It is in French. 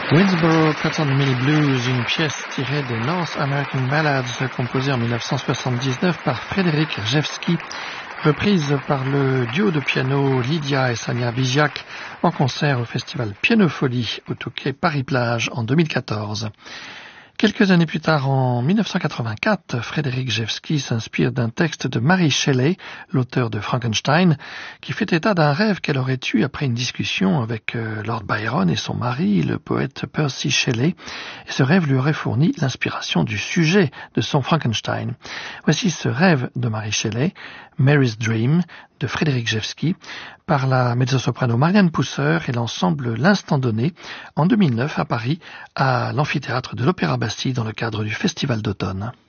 Winnsboro Cotton Mill Blues, une pièce tirée des North American Ballads, composée en 1979 par Frédéric Rzewski, reprise par le duo de piano Lydia et Sania Biziak en concert au festival Pianofolie au Touquet Paris-Plage en 2014. Quelques années plus tard, en 1984, Frédéric Rzewski s'inspire d'un texte de Mary Shelley, l'auteur de Frankenstein, qui fait état d'un rêve qu'elle aurait eu après une discussion avec Lord Byron et son mari, le poète Percy Shelley, et ce rêve lui aurait fourni l'inspiration du sujet de son Frankenstein. Voici ce rêve de Mary Shelley, Mary's Dream, de Frédéric Rzewski, par la mezzo-soprano Marianne Pousser et l'ensemble L'Instant Donné, en 2009 à Paris, à l'amphithéâtre de l'Opéra Bastille dans le cadre du Festival d'automne.